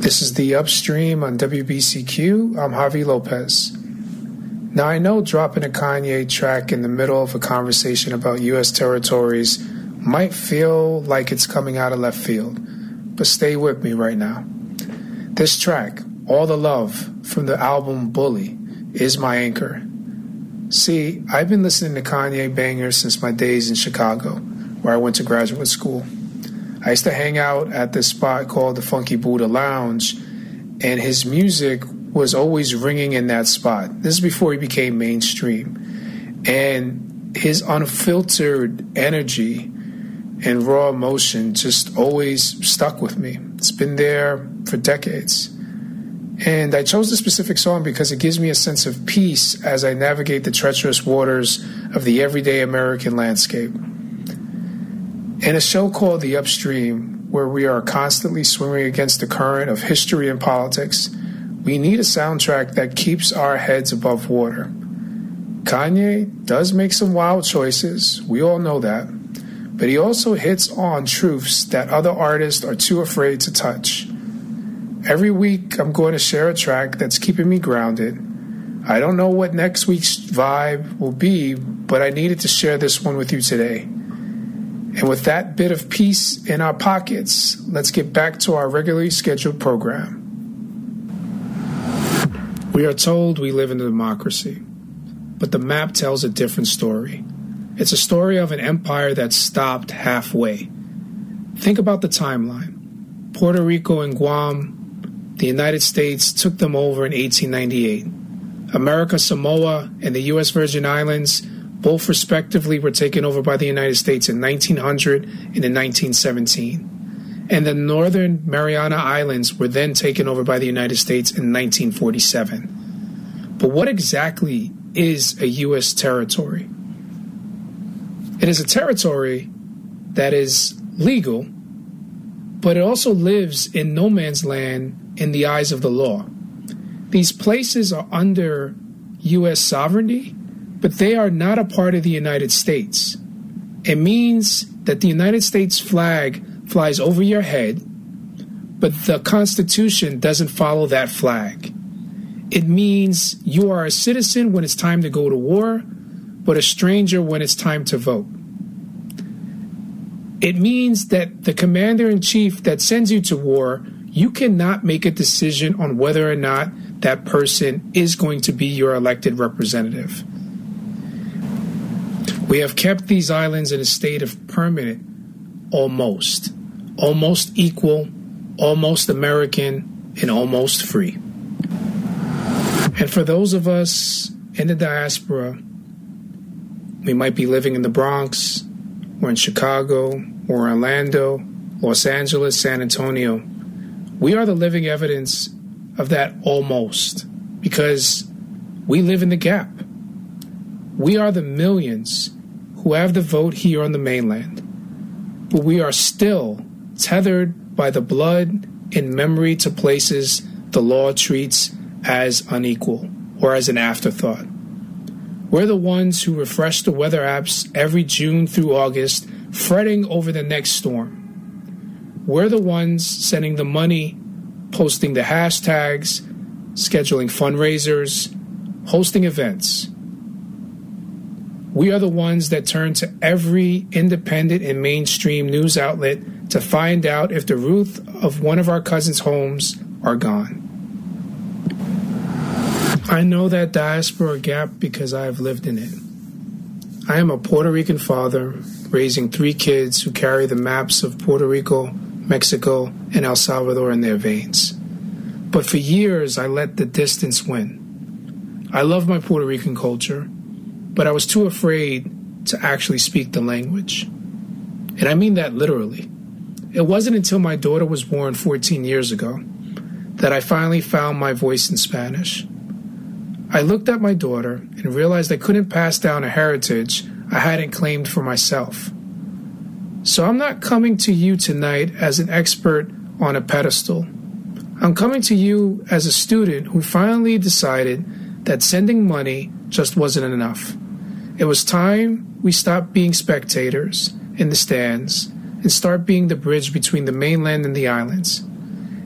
This is the Upstream on WBCQ. I'm Javi Lopez. Now, I know dropping a Kanye track in the middle of a conversation about U.S. territories might feel like it's coming out of left field, but stay with me right now. This track, All the Love, from the album Bully, is my anchor. See, I've been listening to Kanye bangers since my days in Chicago, where I went to graduate school. I used to hang out at this spot called the Funky Buddha Lounge, and his music was always ringing in that spot. This is before he became mainstream. And his unfiltered energy and raw emotion just always stuck with me. It's been there for decades. And I chose this specific song because it gives me a sense of peace as I navigate the treacherous waters of the everyday American landscape. In a show called The Upstream, where we are constantly swimming against the current of history and politics, we need a soundtrack that keeps our heads above water. Kanye does make some wild choices, we all know that, but he also hits on truths that other artists are too afraid to touch. Every week, I'm going to share a track that's keeping me grounded. I don't know what next week's vibe will be, but I needed to share this one with you today. And with that bit of peace in our pockets, let's get back to our regularly scheduled program. We are told we live in a democracy, but the map tells a different story. It's a story of an empire that stopped halfway. Think about the timeline. Puerto Rico and Guam, the United States took them over in 1898. America, Samoa, and the U.S. Virgin Islands both respectively were taken over by the United States in 1900 and in 1917. And the Northern Mariana Islands were then taken over by the United States in 1947. But what exactly is a U.S. territory? It is a territory that is legal, but it also lives in no man's land in the eyes of the law. These places are under U.S. sovereignty, but they are not a part of the United States. It means that the United States flag flies over your head, but the Constitution doesn't follow that flag. It means you are a citizen when it's time to go to war, but a stranger when it's time to vote. It means that the commander-in-chief that sends you to war, you cannot make a decision on whether or not that person is going to be your elected representative. We have kept these islands in a state of permanent almost equal, almost American, and almost free. And for those of us in the diaspora, we might be living in the Bronx, or in Chicago, or Orlando, Los Angeles, San Antonio. We are the living evidence of that almost, because we live in the gap. We are the millions who have the vote here on the mainland, but we are still tethered by the blood and memory to places the law treats as unequal or as an afterthought. We're the ones who refresh the weather apps every June through August, fretting over the next storm. We're the ones sending the money, posting the hashtags, scheduling fundraisers, hosting events. We are the ones that turn to every independent and mainstream news outlet to find out if the roof of one of our cousins' homes are gone. I know that diaspora gap because I have lived in it. I am a Puerto Rican father raising 3 kids who carry the maps of Puerto Rico, Mexico, and El Salvador in their veins. But for years, I let the distance win. I love my Puerto Rican culture, but I was too afraid to actually speak the language. And I mean that literally. It wasn't until my daughter was born 14 years ago that I finally found my voice in Spanish. I looked at my daughter and realized I couldn't pass down a heritage I hadn't claimed for myself. So I'm not coming to you tonight as an expert on a pedestal. I'm coming to you as a student who finally decided that sending money just wasn't enough. It was time we stopped being spectators in the stands and start being the bridge between the mainland and the islands.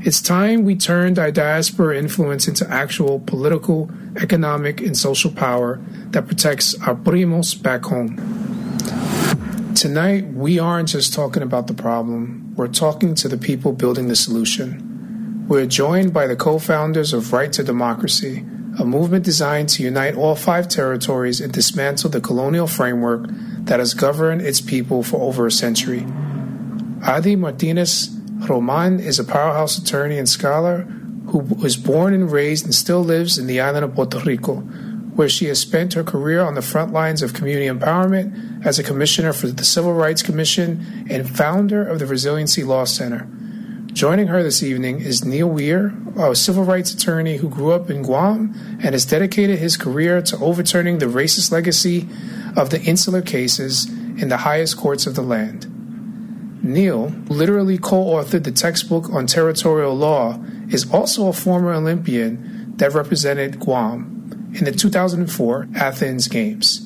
It's time we turned our diaspora influence into actual political, economic, and social power that protects our primos back home. Tonight, we aren't just talking about the problem, we're talking to the people building the solution. We're joined by the co-founders of Right to Democracy, a movement designed to unite all 5 territories and dismantle the colonial framework that has governed its people for over a century. Adi Martinez Roman is a powerhouse attorney and scholar who was born and raised and still lives in the island of Puerto Rico, where she has spent her career on the front lines of community empowerment as a commissioner for the Civil Rights Commission and founder of the Resiliency Law Center. Joining her this evening is Neil Weir, a civil rights attorney who grew up in Guam and has dedicated his career to overturning the racist legacy of the insular cases in the highest courts of the land. Neil, who literally co-authored the textbook on territorial law, is also a former Olympian that represented Guam in the 2004 Athens Games.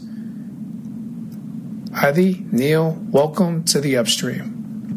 Adi, Neil, welcome to the Upstream.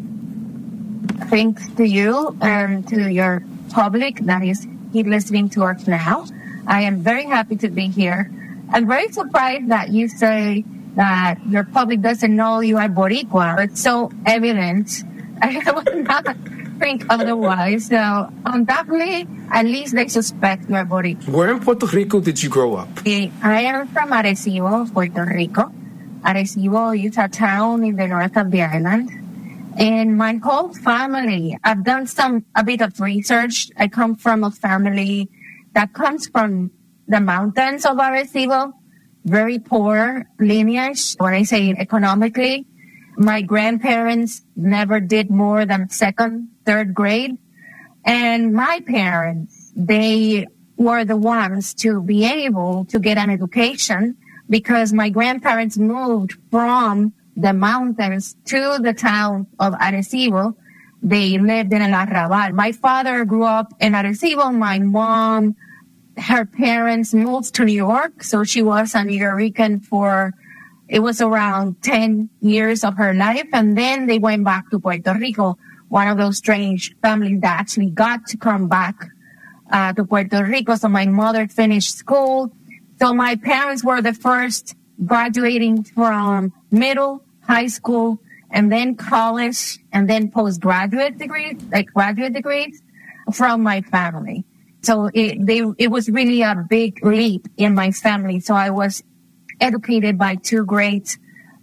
Thanks to you and to your public that is listening to us now. I am very happy to be here. I'm very surprised that you say that your public doesn't know you are Boricua. It's so evident. I would not think otherwise. So undoubtedly, at least they suspect you are Boricua. Where in Puerto Rico did you grow up? I am from Arecibo, Puerto Rico. Arecibo is a town in the north of the island. And my whole family, I've done a bit of research. I come from a family that comes from the mountains of Arecibo, very poor lineage. When I say economically, my grandparents never did more than 2nd, 3rd grade. And my parents, they were the ones to be able to get an education because my grandparents moved from the mountains to the town of Arecibo. They lived in El Arrabal. My father grew up in Arecibo. My mom, her parents moved to New York, so she was a New Yorican it was around 10 years of her life, and then they went back to Puerto Rico, one of those strange families that actually got to come back to Puerto Rico. So my mother finished school. So my parents were the first graduating from middle, high school, and then college, and then postgraduate degrees, like graduate degrees from my family. So it was really a big leap in my family. So I was educated by 2 great,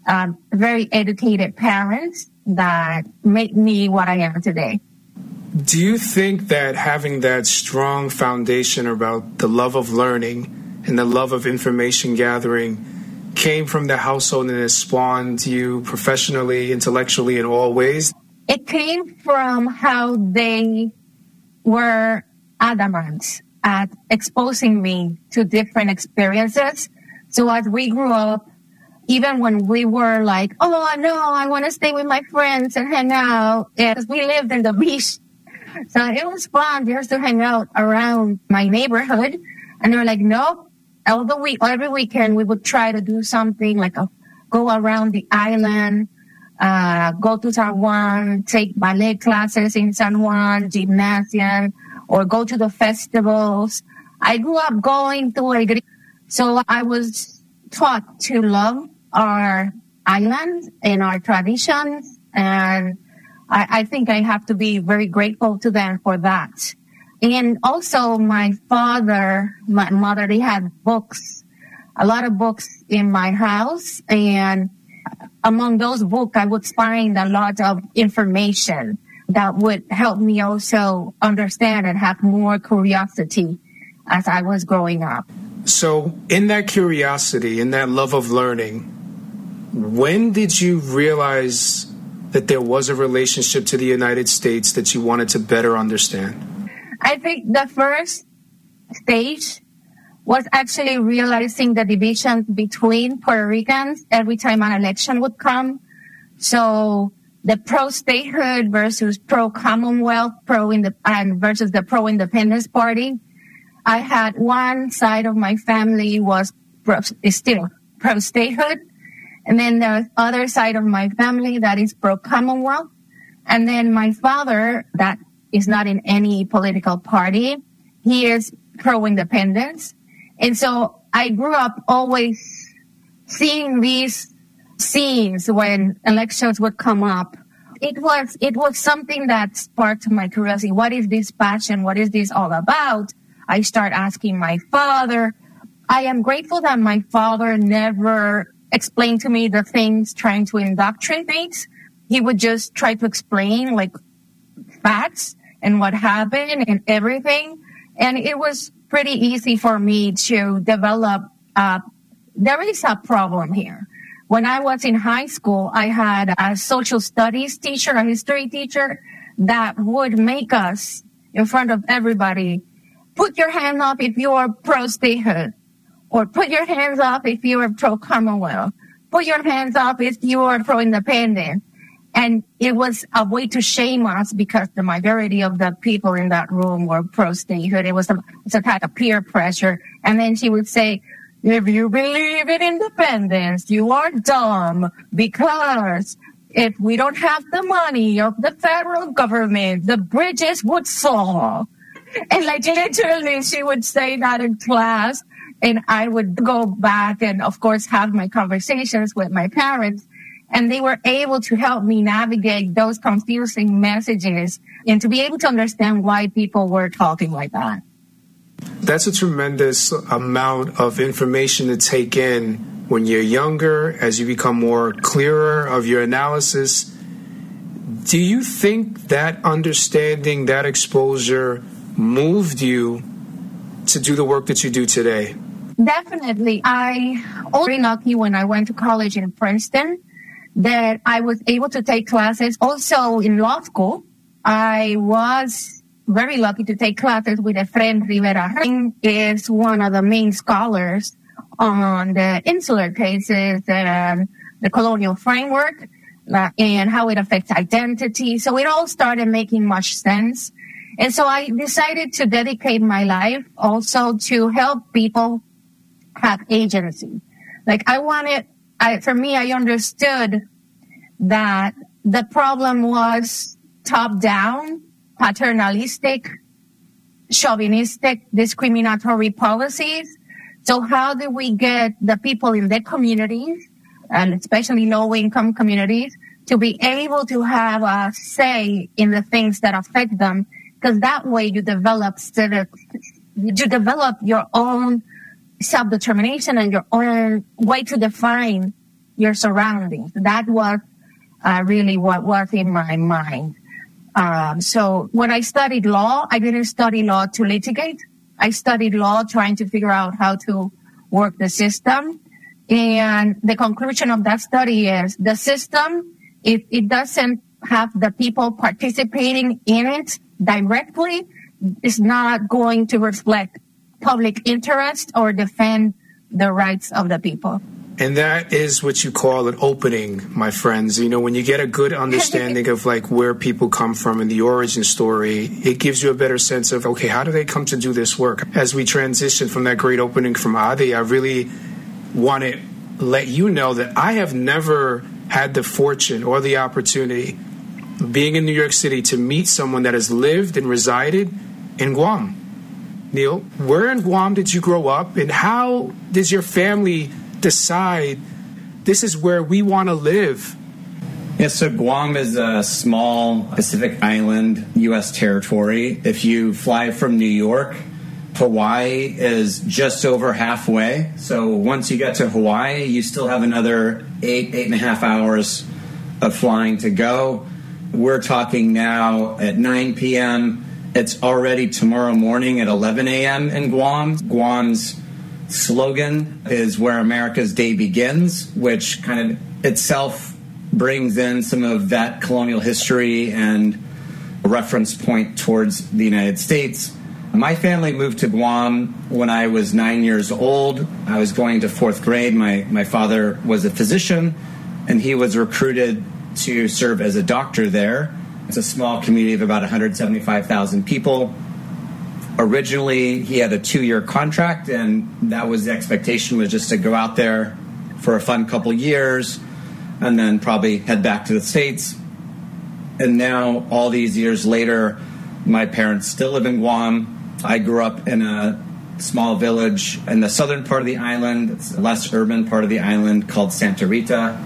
very educated parents that made me what I am today. Do you think that having that strong foundation about the love of learning and the love of information gathering came from the household and it spawned you professionally, intellectually, in all ways? It came from how they were adamant at exposing me to different experiences. So as we grew up, even when we were like, oh, no, I want to stay with my friends and hang out, because we lived in the beach. So it was fun just to hang out around my neighborhood. And they were like, no. Every weekend we would try to do something like go around the island, go to San Juan, take ballet classes in San Juan, gymnasium, or go to the festivals. I grew up going to El Grito. So I was taught to love our island and our traditions. And I think I have to be very grateful to them for that. And also my mother, they had books, a lot of books in my house. And among those books, I would find a lot of information that would help me also understand and have more curiosity as I was growing up. So in that curiosity, in that love of learning, when did you realize that there was a relationship to the United States that you wanted to better understand? I think the first stage was actually realizing the division between Puerto Ricans every time an election would come. So the pro-statehood versus pro-Commonwealth, versus the pro-independence party. I had one side of my family is still pro-statehood. And then the other side of my family that is pro-Commonwealth. And then my father, that is not in any political party. He is pro-independence. And so I grew up always seeing these scenes when elections would come up. It was something that sparked my curiosity. What is this passion? What is this all about? I start asking my father. I am grateful that my father never explained to me the things trying to indoctrinate. He would just try to explain like facts and what happened and everything. And it was pretty easy for me to develop. There is a problem here. When I was in high school, I had a social studies teacher, a history teacher, that would make us, in front of everybody, put your hand up if you are pro-statehood, or put your hands up if you are pro-Commonwealth, put your hands up if you are pro-independent. And it was a way to shame us because the majority of the people in that room were pro-statehood. It was a type of peer pressure. And then she would say, if you believe in independence, you are dumb, because if we don't have the money of the federal government, the bridges would fall. And like literally she would say that in class, and I would go back and of course have my conversations with my parents, and they were able to help me navigate those confusing messages and to be able to understand why people were talking like that. That's a tremendous amount of information to take in when you're younger, as you become more clearer of your analysis. Do you think that understanding, that exposure moved you to do the work that you do today? Definitely. I was very lucky when I went to college in Princeton that I was able to take classes. Also in law school, I was very lucky to take classes with Efren Rivera. He is one of the main scholars on the insular cases and the colonial framework and how it affects identity. So it all started making much sense. And so I decided to dedicate my life also to help people have agency. Like I understood that the problem was top down, paternalistic, chauvinistic, discriminatory policies. So how do we get the people in their communities, and especially low-income communities, to be able to have a say in the things that affect them? Because that way you develop your own self-determination and your own way to define your surroundings. That was really what was in my mind. So when I studied law, I didn't study law to litigate. I studied law trying to figure out how to work the system. And the conclusion of that study is the system, if it doesn't have the people participating in it directly, is not going to reflect public interest or defend the rights of the people. And that is what you call an opening, my friends. You know, when you get a good understanding of like where people come from and the origin story, it gives you a better sense of, okay, how do they come to do this work? As we transition from that great opening from Adi, I really want to let you know that I have never had the fortune or the opportunity, being in New York City, to meet someone that has lived and resided in Guam. Neil, where in Guam did you grow up, and how does your family decide this is where we want to live? Yeah, so Guam is a small Pacific island, U.S. territory. If you fly from New York, Hawaii is just over halfway. So once you get to Hawaii, you still have another 8.5 hours of flying to go. We're talking now at 9 p.m. It's already tomorrow morning at 11 a.m. in Guam. Guam's slogan is "Where America's Day Begins," which kind of itself brings in some of that colonial history and a reference point towards the United States. My family moved to Guam when I was 9 years old. I was going to fourth grade. My father was a physician, and he was recruited to serve as a doctor there. It's a small community of about 175,000 people. Originally, he had a 2-year contract, and that was the expectation, was just to go out there for a fun couple years and then probably head back to the States. And now, all these years later, My parents still live in Guam. I grew up in a small village in the southern part of the island. It's a less urban part of the island called Santa Rita.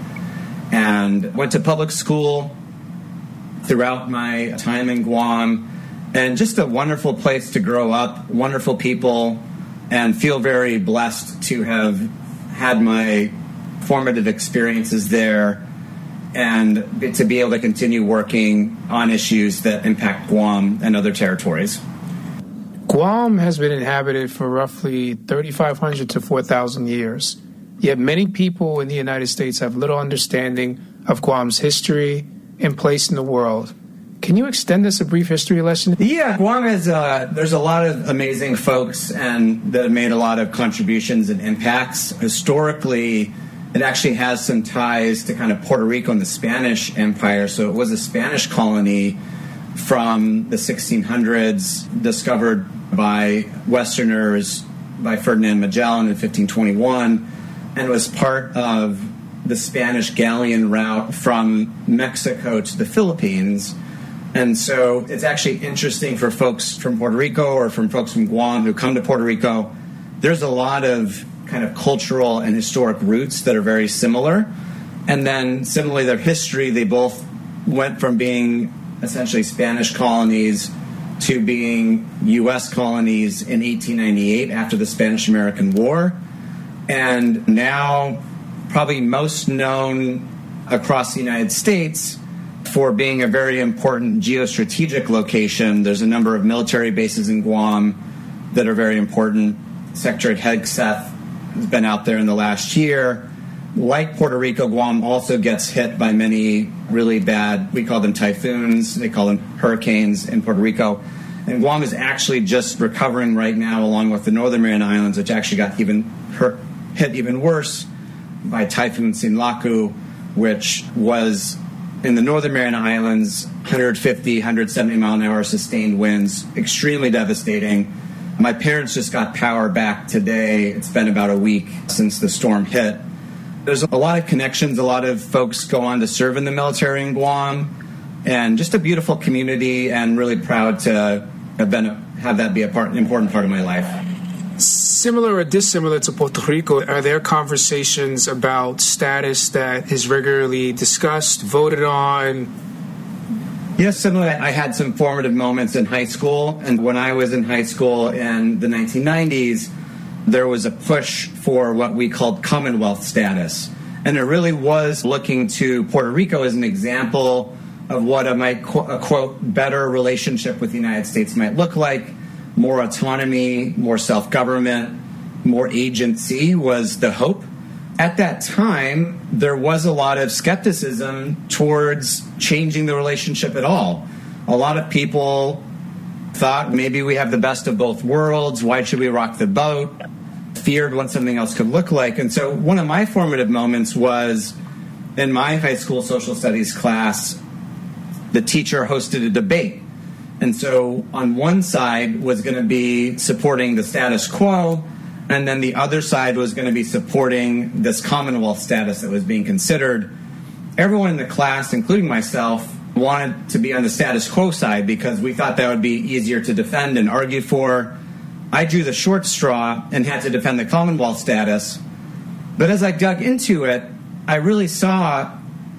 And went to public school throughout my time in Guam. And just a wonderful place to grow up, wonderful people, and feel very blessed to have had my formative experiences there and to be able to continue working on issues that impact Guam and other territories. Guam has been inhabited for roughly 3,500 to 4,000 years, yet many people in the United States have little understanding of Guam's history and place in the world. Can you extend us a brief history lesson? Yeah, Guam is, there's a lot of amazing folks and that have made a lot of contributions and impacts. Historically, it actually has some ties to kind of Puerto Rico and the Spanish Empire. So it was a Spanish colony from the 1600s, discovered by Westerners, by Ferdinand Magellan in 1521, and was part of the Spanish galleon route from Mexico to the Philippines. And so it's actually interesting for folks from Puerto Rico or from folks from Guam who come to Puerto Rico. There's a lot of kind of cultural and historic roots that are very similar. And then similarly, their history, they both went from being essentially Spanish colonies to being U.S. colonies in 1898 after the Spanish-American War. And now probably most known across the United States for being a very important geostrategic location. There's a number of military bases in Guam that are very important. Secretary Hegseth has been out there in the last year. Like Puerto Rico, Guam also gets hit by many really bad, we call them typhoons, they call them hurricanes in Puerto Rico. And Guam is actually just recovering right now, along with the Northern Mariana Islands, which actually got hit even worse by Typhoon Sinlaku, which was in the Northern Mariana Islands, 150, 170 mile an hour sustained winds, extremely devastating. My parents just got power back today. It's been about a week since the storm hit. There's a lot of connections. A lot of folks go on to serve in the military in Guam, and just a beautiful community, and really proud to have that be an important part of my life. Similar or dissimilar to Puerto Rico, are there conversations about status that is regularly discussed, voted on? Yes, similarly, I had some formative moments in high school. And when I was in high school in the 1990s, there was a push for what we called Commonwealth status. And it really was looking to Puerto Rico as an example of what a quote, better relationship with the United States might look like. More autonomy, more self-government, more agency was the hope. At that time, there was a lot of skepticism towards changing the relationship at all. A lot of people thought maybe we have the best of both worlds. Why should we rock the boat? Feared what something else could look like. And so one of my formative moments was in my high school social studies class, the teacher hosted a debate. And so on one side was going to be supporting the status quo, and then the other side was going to be supporting this Commonwealth status that was being considered. Everyone in the class, including myself, wanted to be on the status quo side because we thought that would be easier to defend and argue for. I drew the short straw and had to defend the Commonwealth status. But as I dug into it, I really saw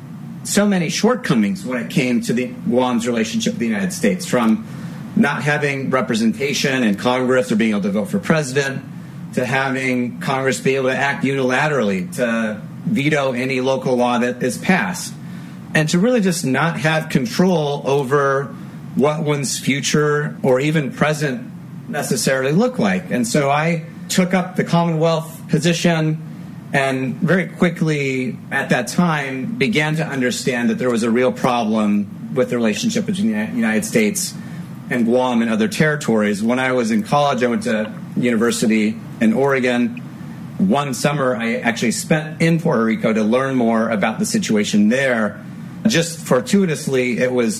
so many shortcomings when it came to the Guam's relationship with the United States, from not having representation in Congress or being able to vote for president, to having Congress be able to act unilaterally, to veto any local law that is passed, and to really just not have control over what one's future or even present necessarily look like. And so I took up the Commonwealth position, and very quickly at that time began to understand that there was a real problem with the relationship between the United States and Guam and other territories. When I was in college, I went to university in Oregon. One summer, I actually spent in Puerto Rico to learn more about the situation there. Just fortuitously, it was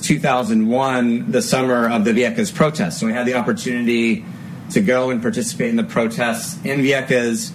2001, the summer of the Vieques protests. So we had the opportunity to go and participate in the protests in Vieques,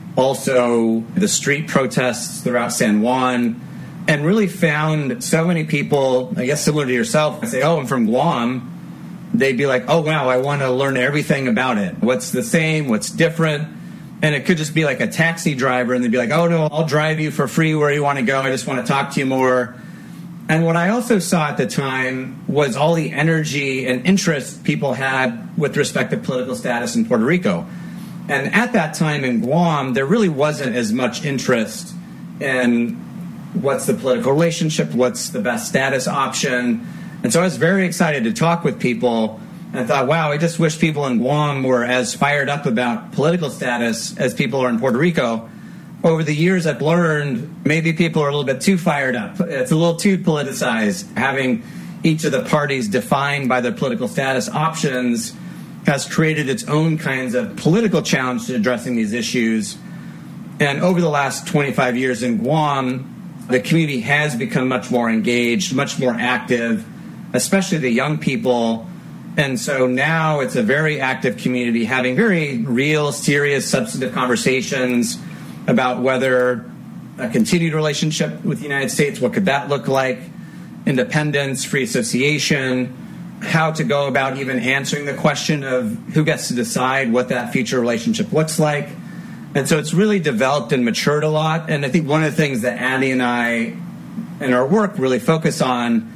also the street protests throughout San Juan, and really found so many people, I guess similar to yourself, say, oh, I'm from Guam. they'd be like, oh, wow, I want to learn everything about it. What's the same? What's different? And it could just be like a taxi driver, and they'd be like, oh, no, I'll drive you for free where you want to go. I just want to talk to you more. And what I also saw at the time was all the energy and interest people had with respect to political status in Puerto Rico. And at that time in Guam, there really wasn't as much interest in what's the political relationship, what's the best status option. And so I was very excited to talk with people, and I thought, wow, I just wish people in Guam were as fired up about political status as people are in Puerto Rico. Over the years, I've learned maybe people are a little bit too fired up. It's a little too politicized. Having each of the parties defined by their political status options has created its own kinds of political challenge to addressing these issues. And over the last 25 years in Guam, the community has become much more engaged, much more active, especially the young people. And so now it's a very active community having very real, serious, substantive conversations about whether a continued relationship with the United States, what could that look like, independence, free association, how to go about even answering the question of who gets to decide what that future relationship looks like. And so it's really developed and matured a lot. And I think one of the things that Addie and I and our work really focus on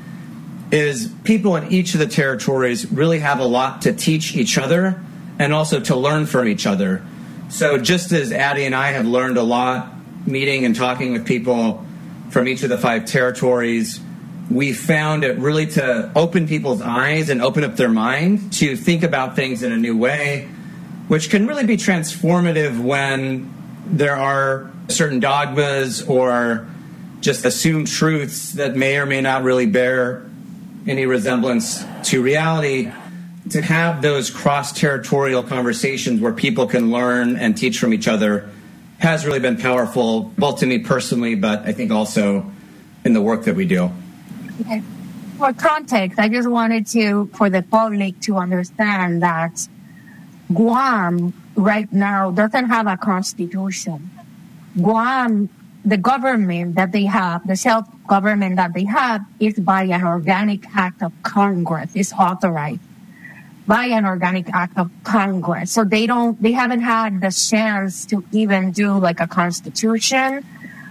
is people in each of the territories really have a lot to teach each other and also to learn from each other. So just as Addie and I have learned a lot meeting and talking with people from each of the 5 territories, we found it really to open people's eyes and open up their mind to think about things in a new way, which can really be transformative when there are certain dogmas or just assumed truths that may or may not really bear any resemblance to reality. To have those cross-territorial conversations where people can learn and teach from each other has really been powerful, both to me personally, but I think also in the work that we do. Okay. For context, I just wanted for the public to understand that Guam right now doesn't have a constitution. Guam, the government that they have, the self-government that they have, is by an organic act of Congress. It's authorized by an organic act of Congress. So they haven't had the chance to even do like a constitution.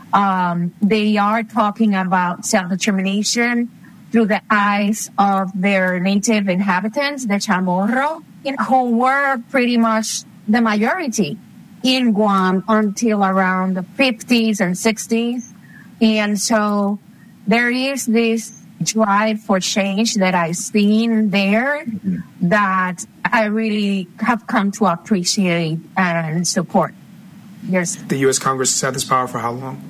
They are talking about self-determination through the eyes of their native inhabitants, the Chamorro, who were pretty much the majority in Guam until around the 50s and 60s. And so there is this drive for change that I've seen there that I really have come to appreciate and support. Yes. The U.S. Congress has had this power for how long?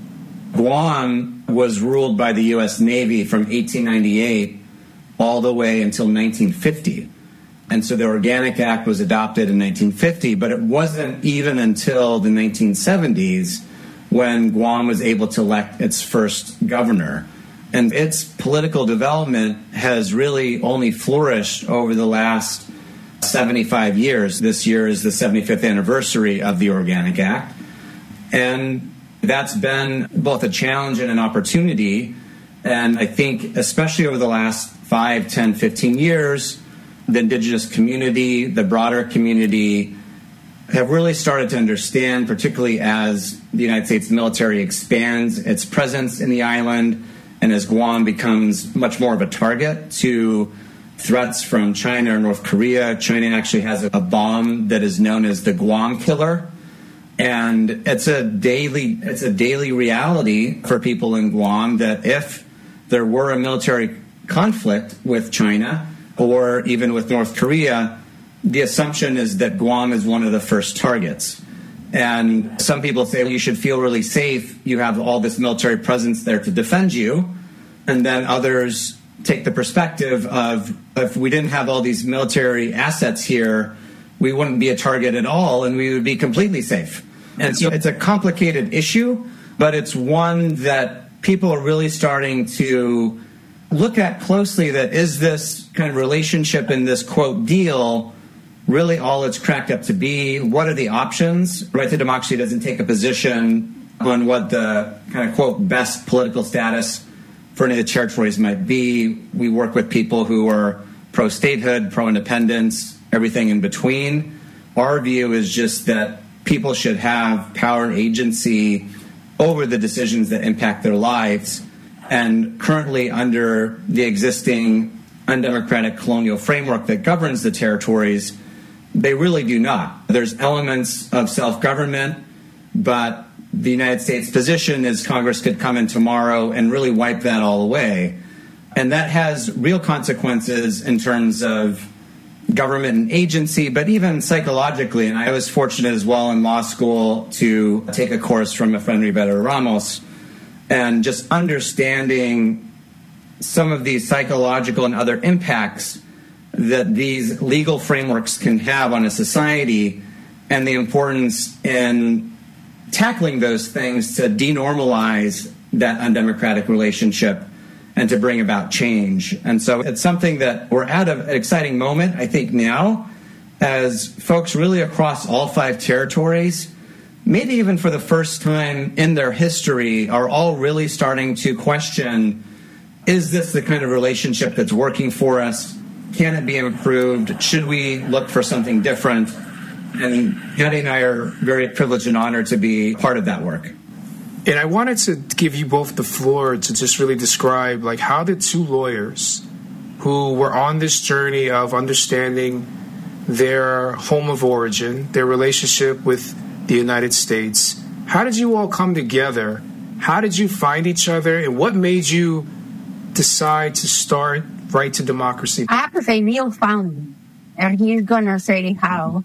Guam was ruled by the U.S. Navy from 1898 all the way until 1950. And so the Organic Act was adopted in 1950, but it wasn't even until the 1970s when Guam was able to elect its first governor. And its political development has really only flourished over the last 75 years. This year is the 75th anniversary of the Organic Act. And that's been both a challenge and an opportunity. And I think especially over the last 5, 10, 15 years, the indigenous community, the broader community, have really started to understand, particularly as the United States military expands its presence in the island, and as Guam becomes much more of a target to threats from China or North Korea. China actually has a bomb that is known as the Guam Killer. And it's a daily reality for people in Guam that if there were a military conflict with China or even with North Korea, the assumption is that Guam is one of the first targets. And some people say, well, you should feel really safe. You have all this military presence there to defend you. And then others take the perspective of, if we didn't have all these military assets here, we wouldn't be a target at all, and we would be completely safe. And so it's a complicated issue, but it's one that people are really starting to look at closely, that is this kind of relationship in this, quote, deal really all it's cracked up to be? What are the options? Right to Democracy doesn't take a position on what the kind of, quote, best political status for any of the territories might be. We work with people who are pro-statehood, pro-independence, everything in between. Our view is just that people should have power and agency over the decisions that impact their lives. And currently, under the existing undemocratic colonial framework that governs the territories, they really do not. There's elements of self-government, but the United States position is Congress could come in tomorrow and really wipe that all away. And that has real consequences in terms of government and agency, but even psychologically. And I was fortunate as well in law school to take a course from a friend, Rivera Ramos, and just understanding some of these psychological and other impacts that these legal frameworks can have on a society, and the importance in tackling those things to denormalize that undemocratic relationship and to bring about change. And so it's something that we're at an exciting moment, I think, now, as folks really across all 5 territories, maybe even for the first time in their history, are all really starting to question, is this the kind of relationship that's working for us? Can it be improved? Should we look for something different? And Hattie and I are very privileged and honored to be part of that work. And I wanted to give you both the floor to just really describe, like, how did 2 lawyers who were on this journey of understanding their home of origin, their relationship with the United States, how did you all come together? How did you find each other? And what made you decide to start Right to Democracy? I have to say Neil found me, and he's going to say how.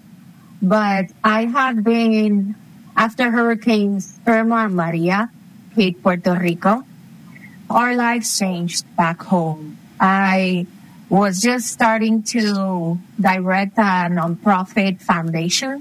But I had been... After Hurricanes Irma and Maria hit Puerto Rico, our lives changed back home. I was just starting to direct a nonprofit foundation,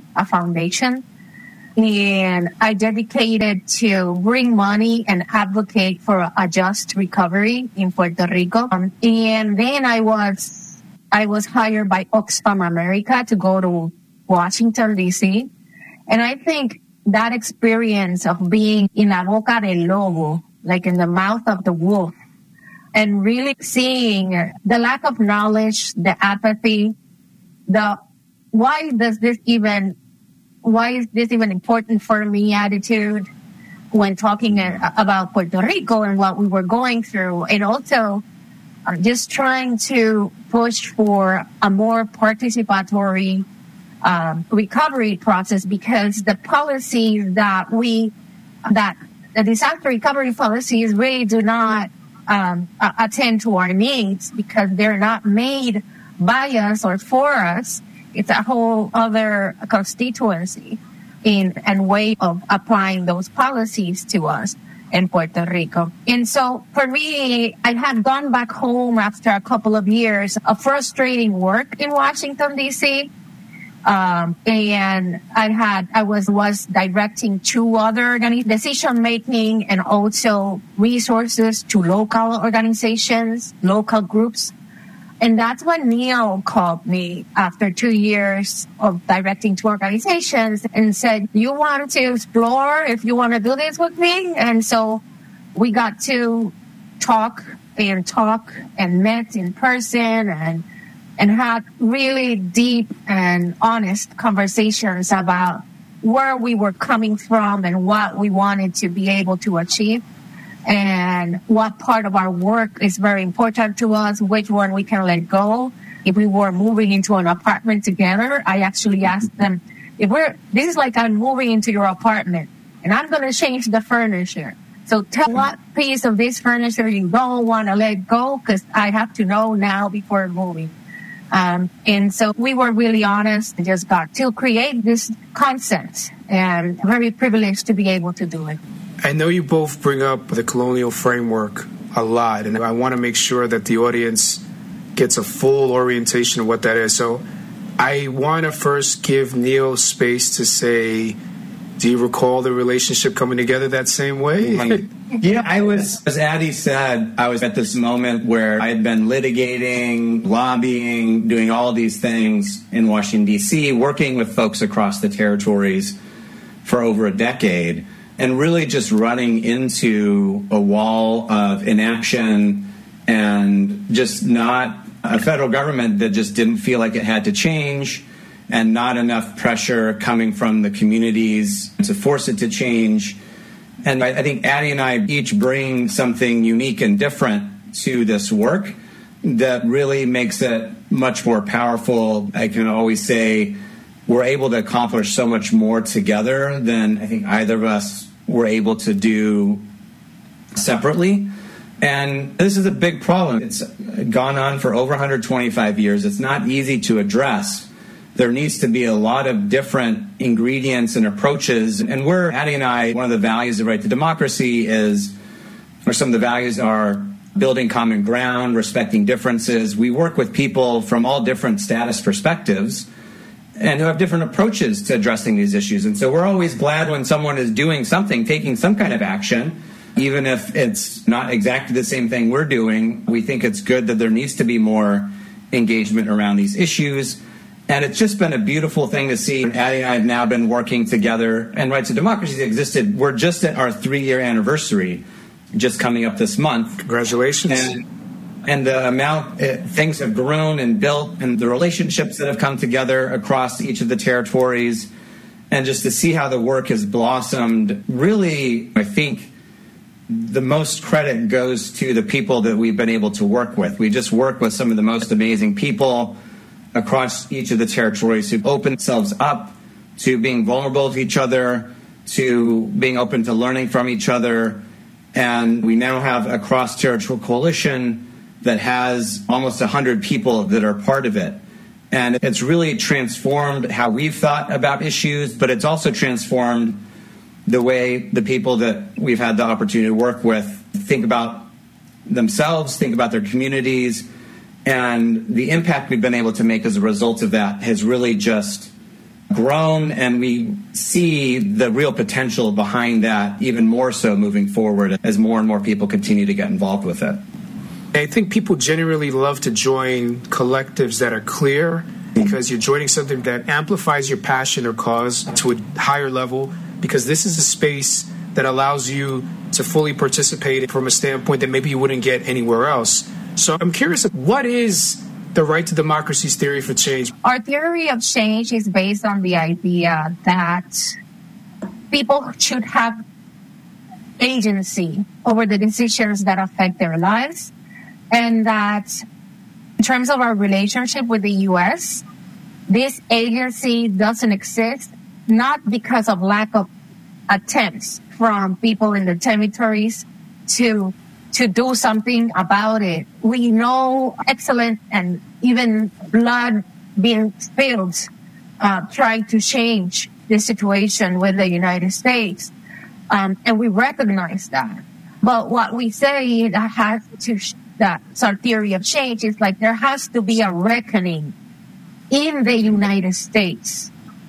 and I dedicated to bring money and advocate for a just recovery in Puerto Rico. And then I was hired by Oxfam America to go to Washington, D.C., and I think that experience of being in la boca del lobo, like in the mouth of the wolf, and really seeing the lack of knowledge, the apathy, why is this even important for me attitude when talking about Puerto Rico and what we were going through, and also just trying to push for a more participatory recovery process, because the policies that the disaster recovery policies really do not attend to our needs, because they're not made by us or for us. It's a whole other constituency and way of applying those policies to us in Puerto Rico. And so for me, I had gone back home after a couple of years of frustrating work in Washington, D.C., and I was directing 2 other decision making and also resources to local organizations, local groups. And that's when Neil called me after 2 years of directing 2 organizations and said, you want to explore if you want to do this with me? And so we got to talk and met in person and had really deep and honest conversations about where we were coming from and what we wanted to be able to achieve, and what part of our work is very important to us, which one we can let go. If we were moving into an apartment together, I actually asked them, this is like I'm moving into your apartment and I'm going to change the furniture. So tell what piece of this furniture you don't want to let go, because I have to know now before moving. And so we were really honest and just got to create this concept, and very privileged to be able to do it. I know you both bring up the colonial framework a lot, and I want to make sure that the audience gets a full orientation of what that is. So I want to first give Neil space to say, do you recall the relationship coming together that same way? Yeah, as Addie said, I was at this moment where I had been litigating, lobbying, doing all these things in Washington, D.C., working with folks across the territories for over a decade, and really just running into a wall of inaction and just not a federal government that just didn't feel like it had to change, and not enough pressure coming from the communities to force it to change. And I think Addie and I each bring something unique and different to this work that really makes it much more powerful. I can always say we're able to accomplish so much more together than I think either of us were able to do separately. And this is a big problem. It's gone on for over 125 years. It's not easy to address. There needs to be a lot of different ingredients and approaches. And Addie and I, one of the values of Right to Democracy or some of the values are building common ground, respecting differences. We work with people from all different status perspectives and who have different approaches to addressing these issues. And so we're always glad when someone is doing something, taking some kind of action, even if it's not exactly the same thing we're doing. We think it's good that there needs to be more engagement around these issues. And it's just been a beautiful thing to see. Addie and I have now been working together, and Right to Democracy existed. We're just at our 3-year anniversary, just coming up this month. Congratulations. And the amount things have grown and built, and the relationships that have come together across each of the territories, and just to see how the work has blossomed, really, I think the most credit goes to the people that we've been able to work with. We just work with some of the most amazing people across each of the territories who open themselves up to being vulnerable to each other, to being open to learning from each other. And we now have a cross-territorial coalition that has almost 100 people that are part of it. And it's really transformed how we've thought about issues, but it's also transformed the way the people that we've had the opportunity to work with think about themselves, think about their communities. And the impact we've been able to make as a result of that has really just grown, and we see the real potential behind that even more so moving forward as more and more people continue to get involved with it. I think people generally love to join collectives that are clear because you're joining something that amplifies your passion or cause to a higher level, because this is a space that allows you to fully participate from a standpoint that maybe you wouldn't get anywhere else. So I'm curious, what is the Right to Democracy's theory for change? Our theory of change is based on the idea that people should have agency over the decisions that affect their lives, and that in terms of our relationship with the U.S., this agency doesn't exist, not because of lack of attempts from people in the territories to do something about it. We know excellent and even blood being spilled trying to change the situation with the United States. And we recognize that. But what we say that's our theory of change is like there has to be a reckoning in the United States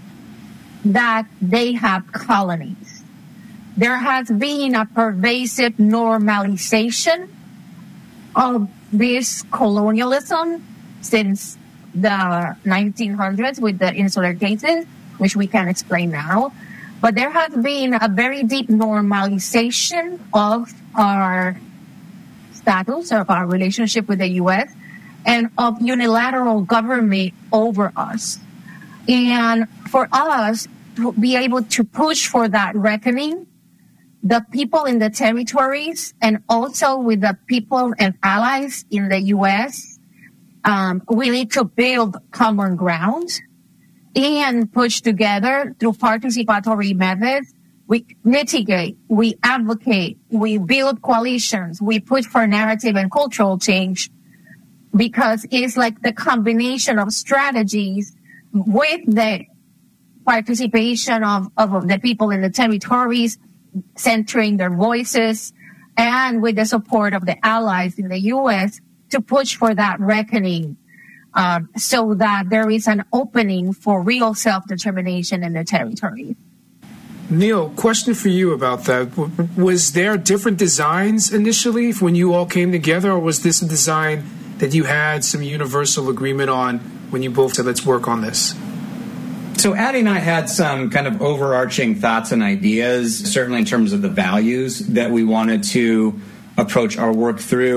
that they have colonies. There has been a pervasive normalization of this colonialism since the 1900s with the insular cases, which we can explain now. But there has been a very deep normalization of our status, of our relationship with the U.S., and of unilateral government over us. And for us to be able to push for that reckoning, the people in the territories and also with the people and allies in the U.S., we need to build common ground and push together through participatory methods. We mitigate, we advocate, we build coalitions, we push for narrative and cultural change, because it's like the combination of strategies with the participation of the people in the territories, centering their voices, and with the support of the allies in the U.S. to push for that reckoning, so that there is an opening for real self-determination in the territory. Neil, question for you about that. Was there different designs initially when you all came together, or was this a design that you had some universal agreement on when you both said, let's work on this? So Addie and I had some kind of overarching thoughts and ideas, certainly in terms of the values that we wanted to approach our work through.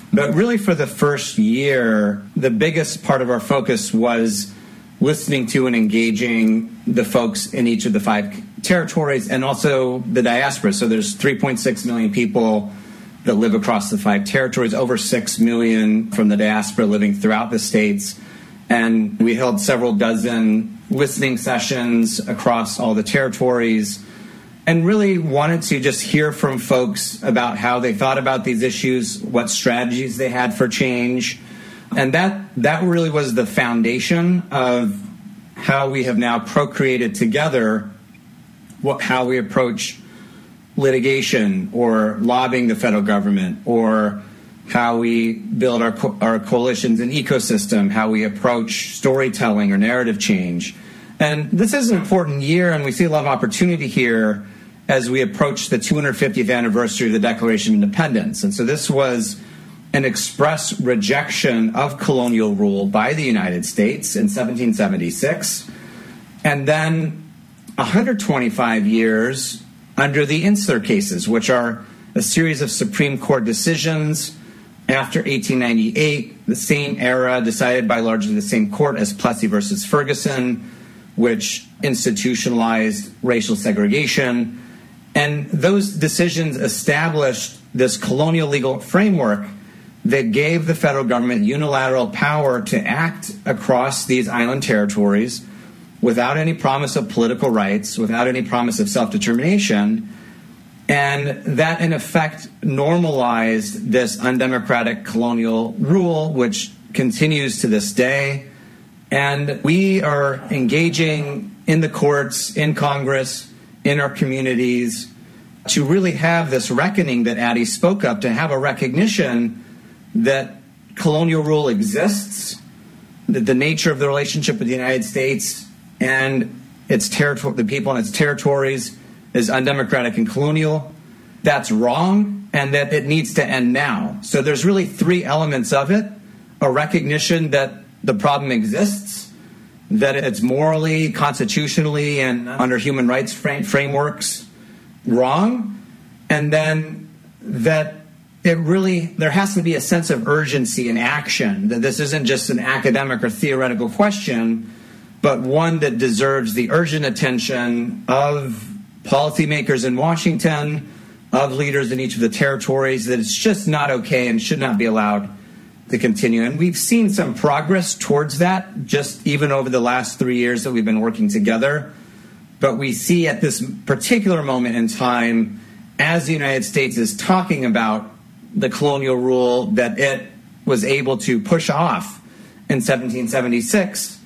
But really for the first year, the biggest part of our focus was listening to and engaging the folks in each of the 5 territories and also the diaspora. So there's 3.6 million people that live across the 5 territories, over 6 million from the diaspora living throughout the states. And we held several dozen listening sessions across all the territories and really wanted to just hear from folks about how they thought about these issues, what strategies they had for change. And that really was the foundation of how we have now procreated together how we approach litigation or lobbying the federal government, or how we build our coalitions and ecosystem, how we approach storytelling or narrative change. And this is an important year, and we see a lot of opportunity here as we approach the 250th anniversary of the Declaration of Independence. And so this was an express rejection of colonial rule by the United States in 1776, and then 125 years under the Insular cases, which are a series of Supreme Court decisions after 1898, the same era decided by largely the same court as Plessy versus Ferguson, which institutionalized racial segregation. And those decisions established this colonial legal framework that gave the federal government unilateral power to act across these island territories without any promise of political rights, without any promise of self-determination. And that, in effect, normalized this undemocratic colonial rule, which continues to this day. And we are engaging in the courts, in Congress, in our communities, to really have this reckoning that Addie spoke of, to have a recognition that colonial rule exists, that the nature of the relationship with the United States and its the people in its territories is undemocratic and colonial. That's wrong, and that it needs to end now. So there's really 3 elements of it: a recognition that the problem exists, that it's morally, constitutionally, and under human rights frameworks wrong, and then that there has to be a sense of urgency and action, that this isn't just an academic or theoretical question, but one that deserves the urgent attention of policymakers in Washington, of leaders in each of the territories, that it's just not okay and should not be allowed to continue. And we've seen some progress towards that, just even over the last 3 years that we've been working together. But we see at this particular moment in time, as the United States is talking about the colonial rule that it was able to push off in 1776,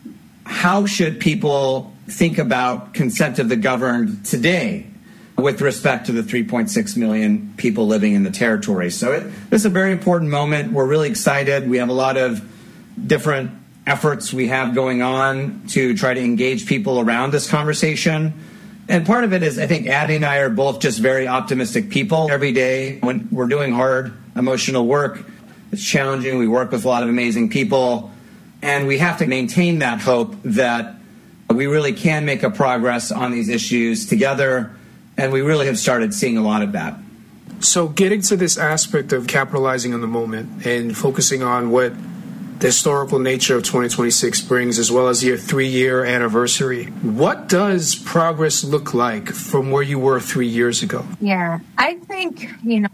how should people think about consent of the governed today with respect to the 3.6 million people living in the territory? So this is a very important moment. We're really excited. We have a lot of different efforts we have going on to try to engage people around this conversation. And part of it is, I think Addie and I are both just very optimistic people. Every day when we're doing hard, emotional work, it's challenging. We work with a lot of amazing people. And we have to maintain that hope that we really can make a progress on these issues together. And we really have started seeing a lot of that. So getting to this aspect of capitalizing on the moment and focusing on what the historical nature of 2026 brings, as well as your 3-year anniversary, what does progress look like from where you were 3 years ago? Yeah, I think,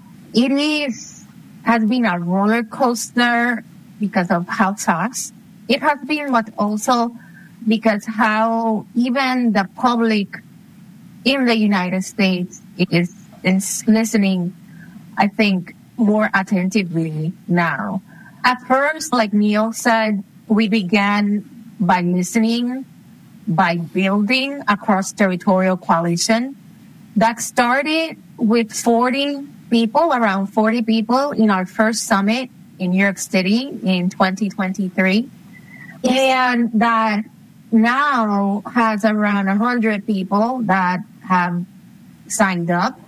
it has been a roller coaster because of how fast it has been, but also because how even the public in the United States is listening, I think, more attentively now. At first, like Neil said, we began by listening, by building a cross-territorial coalition that started with around 40 people in our first summit in New York City in 2023. And that now has around 100 people that have signed up,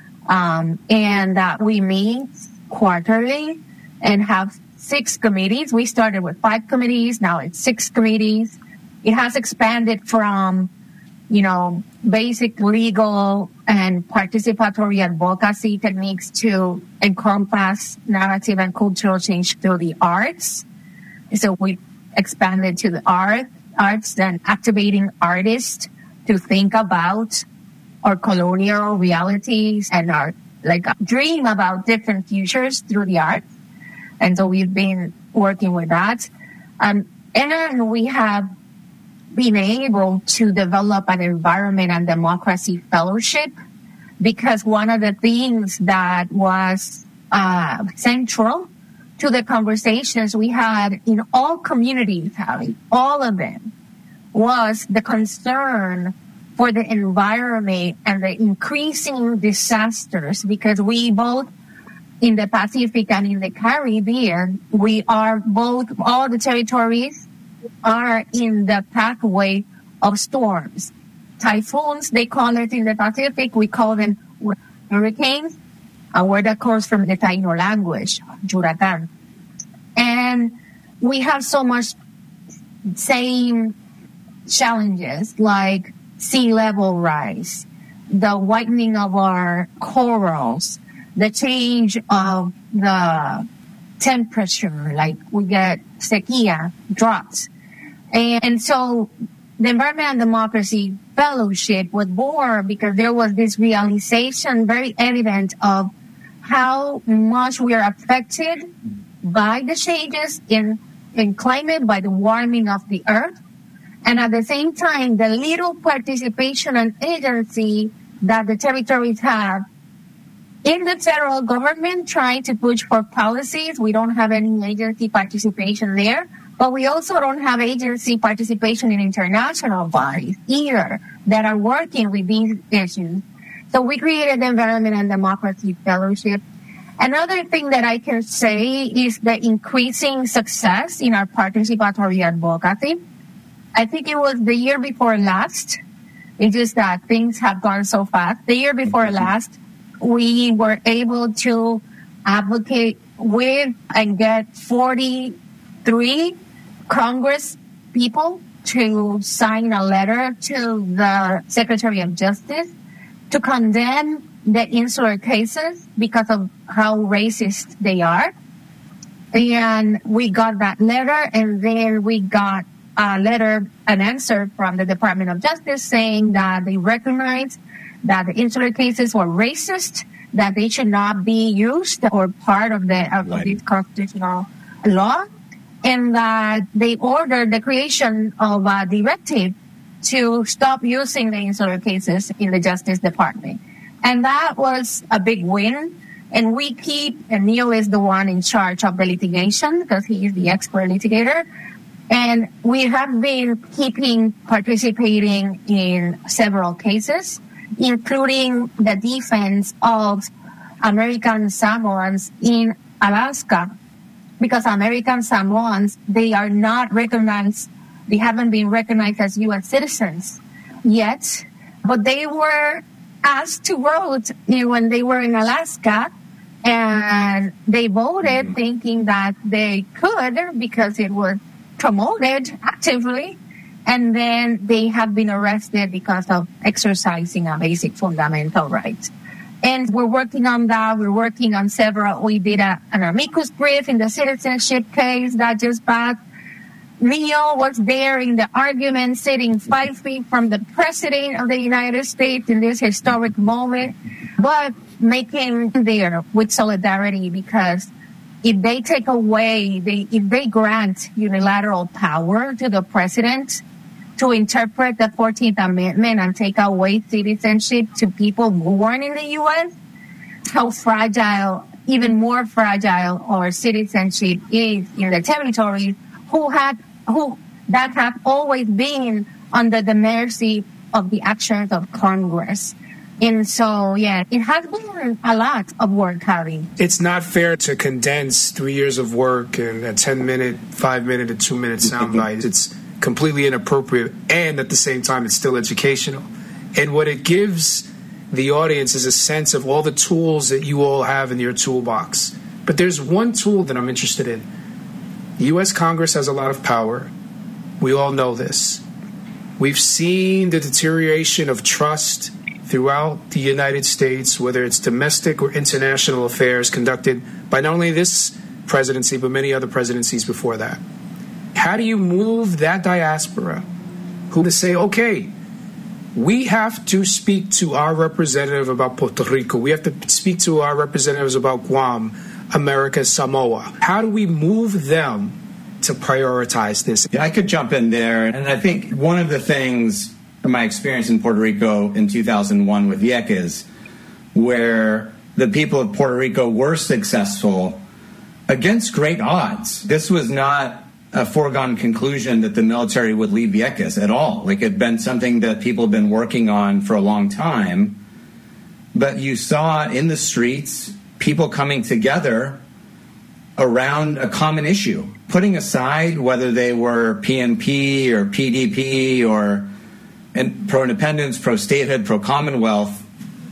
and that we meet quarterly and have 6 committees. We started with 5 committees. Now it's 6 committees. It has expanded from basic legal and participatory advocacy techniques to encompass narrative and cultural change through the arts. So we expanded to the arts and activating artists to think about our colonial realities and our dream about different futures through the arts. And so we've been working with that. And then we have been able to develop an environment and democracy fellowship, because one of the things that was central to the conversations we had in all communities, Javi, all of them, was the concern for the environment and the increasing disasters, because we both in the Pacific and in the Caribbean, we are both, all the territories are in the pathway of storms. Typhoons, they call it in the Pacific, we call them hurricanes, a word that comes from the Taino language, huracán. And we have so much same challenges like sea level rise, the whitening of our corals, the change of the temperature, like we get sequía, droughts. And so the Environment and Democracy Fellowship was born because there was this realization very evident of how much we are affected by the changes in climate, by the warming of the earth, and at the same time, the little participation and agency that the territories have in the federal government trying to push for policies. We don't have any agency participation there, but we also don't have agency participation in international bodies either that are working with these issues. So we created the Environment and Democracy Fellowship. Another thing that I can say is the increasing success in our participatory advocacy. I think it was the year before last. It's just that things have gone so fast. The year before last, we were able to advocate with and get 43 Congress people to sign a letter to the Secretary of Justice to condemn the insular cases because of how racist they are. And we got that letter, and then we got an answer from the Department of Justice saying that they recognize that the insular cases were racist, that they should not be used or part of this constitutional law, and that they ordered the creation of a directive to stop using the insular cases in the Justice Department. And that was a big win. And Neil is the one in charge of the litigation because he is the expert litigator. And we have been participating in several cases, including the defense of American Samoans in Alaska, because American Samoans, they are not recognized, they haven't been recognized as U.S. citizens yet, but they were asked to vote when they were in Alaska, and they voted thinking that they could because it was promoted actively, and then they have been arrested because of exercising a basic fundamental right. And we're working on that. We're working on several. We did an amicus brief in the citizenship case that just passed. Neil was there in the argument, sitting 5 feet from the President of the United States in this historic moment, but making there with solidarity, because if they take away, if they grant unilateral power to the President to interpret the 14th Amendment and take away citizenship to people born in the U.S., how fragile, even more fragile, our citizenship is in the territories that have always been under the mercy of the actions of Congress. And so, yeah, it has been a lot of work, Harry. It's not fair to condense 3 years of work in a 10-minute, 5-minute, and 2-minute soundbite. It's completely inappropriate, and at the same time, it's still educational. And what it gives the audience is a sense of all the tools that you all have in your toolbox. But there's one tool that I'm interested in. The U.S. Congress has a lot of power. We all know this. We've seen the deterioration of trust throughout the United States, whether it's domestic or international affairs conducted by not only this presidency, but many other presidencies before that. How do you move that diaspora who to say, okay, we have to speak to our representative about Puerto Rico. We have to speak to our representatives about Guam, America, Samoa. How do we move them to prioritize this? Yeah, I could jump in there. And I think one of the things from my experience in Puerto Rico in 2001 with Vieques, where the people of Puerto Rico were successful against great odds. This was not a foregone conclusion that the military would leave Vieques at all. Like, it had been something that people have been working on for a long time. But you saw in the streets people coming together around a common issue, putting aside whether they were PNP or PDP or pro-independence, pro-statehood, pro-commonwealth.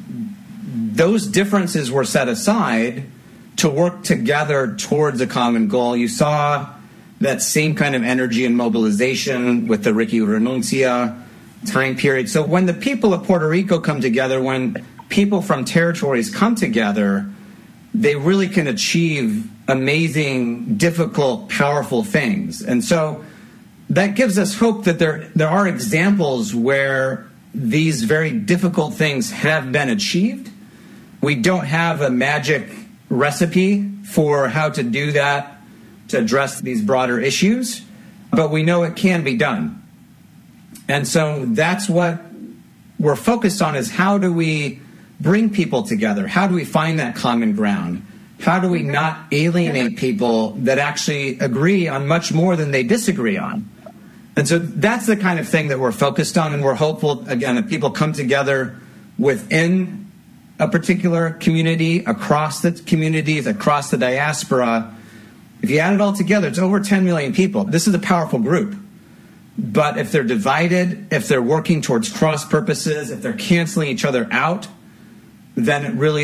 Those differences were set aside to work together towards a common goal. You saw that same kind of energy and mobilization with the Ricky Renuncia time period. So when the people of Puerto Rico come together, when people from territories come together, they really can achieve amazing, difficult, powerful things. And so that gives us hope that there are examples where these very difficult things have been achieved. We don't have a magic recipe for how to do that, to address these broader issues, but we know it can be done. And so that's what we're focused on, is how do we bring people together? How do we find that common ground? How do we not alienate people that actually agree on much more than they disagree on? And so that's the kind of thing that we're focused on, and we're hopeful, again, that people come together within a particular community, across the communities, across the diaspora. If you add it all together, it's over 10 million people. This is a powerful group. But if they're divided, if they're working towards cross purposes, if they're canceling each other out, then it really